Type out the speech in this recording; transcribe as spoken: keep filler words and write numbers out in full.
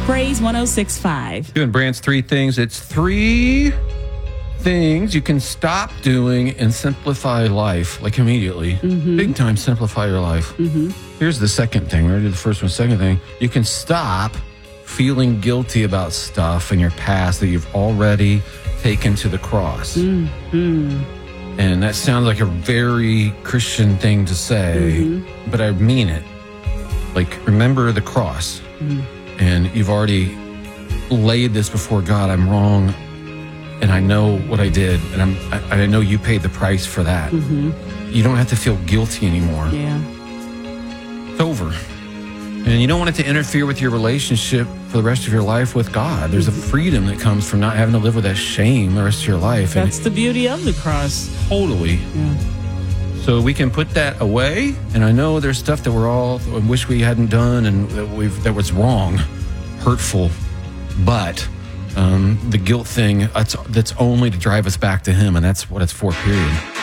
Praise one oh six point five. Doing Brand's three things. It's three things you can stop doing and simplify life, like immediately. Mm-hmm. Big time simplify your life. Mm-hmm. Here's the second thing. We already did the first one. Second thing, you can stop feeling guilty about stuff in your past that you've already taken to the cross. Mm-hmm. And that sounds like a very Christian thing to say, mm-hmm. but I mean it. Like, remember the cross. Mm. And you've already laid this before God. I'm wrong, and I know what I did, and I'm I, I know you paid the price for that. Mm-hmm. You don't have to feel guilty anymore. Yeah, it's over, and you don't want it to interfere with your relationship for the rest of your life with God. There's mm-hmm. a freedom that comes from not having to live with that shame the rest of your life. That's and the beauty of the cross. Totally. Yeah. So we can put that away, and I know there's stuff that we're all wish we hadn't done, and that we've that was wrong, hurtful, but um, the guilt thing that's that's only to drive us back to Him, and that's what it's for. Period.